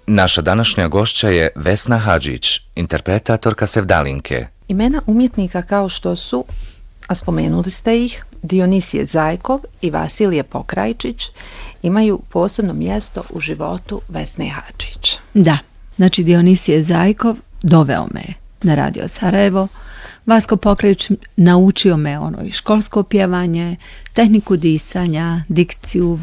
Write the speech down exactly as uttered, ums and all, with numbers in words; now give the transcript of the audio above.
Naša današnja gošća je Vesna Hadžić, interpretatorka sevdalinke. Imena umjetnika kao što su, a spomenuli ste ih, Dionisije Zajkov i Vasilije Pokrajčić imaju posebno mjesto u životu Vesne Hadžić. Da, znači Dionisije Zajkov doveo me na Radio Sarajevo, Vasko Pokrajčić naučio me ono i školsko pjevanje, tehniku disanja, dikciju,